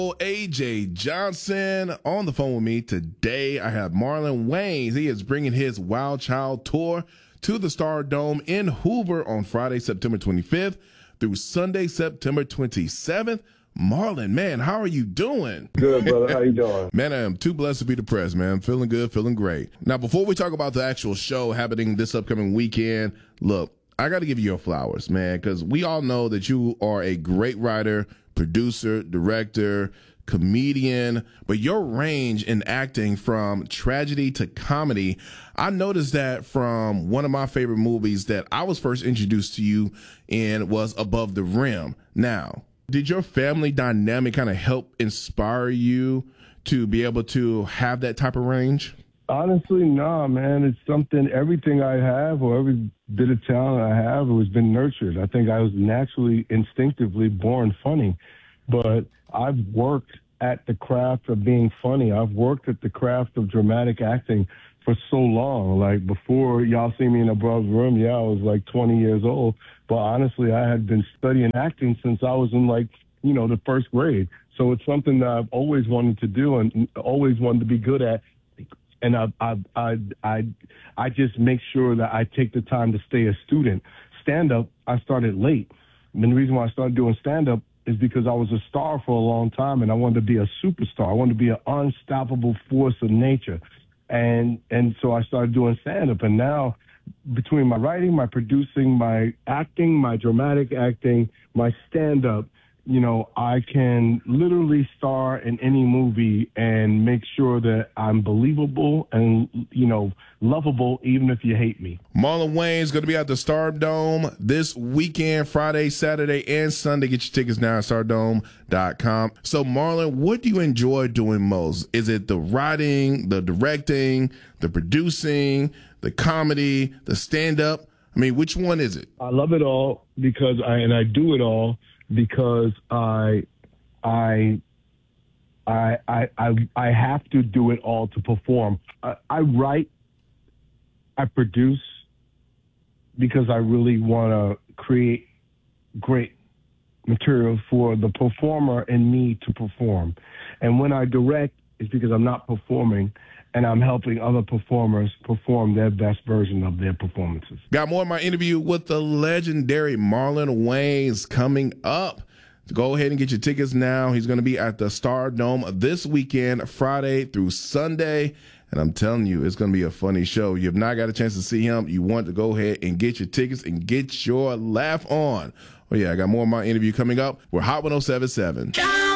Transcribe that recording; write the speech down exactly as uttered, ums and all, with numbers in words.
A J Johnson on the phone with me today. I have Marlon Wayans. He is bringing his Wild Child tour to the Star Dome in Hoover on Friday, September twenty-fifth through Sunday, September twenty-seventh. Marlon, man, how are you doing? Good, brother. How you doing? Man, I am too blessed to be depressed, man. Feeling good, feeling great. Now, before we talk about the actual show happening this upcoming weekend, look, I got to give you your flowers, man, because we all know that you are a great writer, producer, director, comedian, but your range in acting from tragedy to comedy, I noticed that from one of my favorite movies that I was first introduced to you in was Above the Rim. Now, did your family dynamic kind of help inspire you to be able to have that type of range? Honestly, nah, man. It's something, everything I have or every bit of talent I have has been nurtured. I think I was naturally, instinctively born funny. But I've worked at the craft of being funny. I've worked at the craft of dramatic acting for so long. Like, before y'all see me in Above the Rim, yeah, I was like twenty years old. But honestly, I had been studying acting since I was in, like, you know, the first grade. So it's something that I've always wanted to do and always wanted to be good at. And I, I, I, I, I just make sure that I take the time to stay a student. Stand-up, I started late. And the reason why I started doing stand-up is because I was a star for a long time, and I wanted to be a superstar. I wanted to be an unstoppable force of nature. And and so I started doing stand-up. And now, between my writing, my producing, my acting, my dramatic acting, my stand-up, you know, I can literally star in any movie and make sure that I'm believable and, you know, lovable, even if you hate me. Marlon Wayans is going to be at the Star Dome this weekend, Friday, Saturday, and Sunday. Get your tickets now at stardome dot com. So, Marlon, what do you enjoy doing most? Is it the writing, the directing, the producing, the comedy, the stand-up? I mean, which one is it? I love it all because I, and I do it all because I, I, I, I, I, I have to do it all to perform. I, I write, I produce because I really want to create great material for the performer and me to perform. And when I direct, it's because I'm not performing and I'm helping other performers perform their best version of their performances. Got more of my interview with the legendary Marlon Wayans coming up. Go ahead and get your tickets now. He's going to be at the Star Dome this weekend, Friday through Sunday. And I'm telling you, it's going to be a funny show. You have not got a chance to see him. You want to go ahead and get your tickets and get your laugh on. Oh, yeah, I got more of my interview coming up. We're Hot one oh seven point seven.